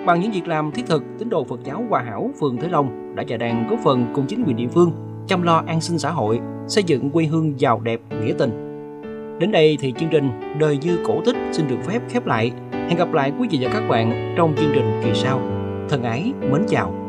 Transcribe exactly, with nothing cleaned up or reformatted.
Bằng những việc làm thiết thực, tín đồ Phật giáo Hòa Hảo, phường Thới Long đã và đang góp phần cùng chính quyền địa phương chăm lo an sinh xã hội, xây dựng quê hương giàu đẹp, nghĩa tình. Đến đây thì chương trình Đời Như Cổ Tích xin được phép khép lại. Hẹn gặp lại quý vị và các bạn trong chương trình kỳ sau. Thân ái, mến chào.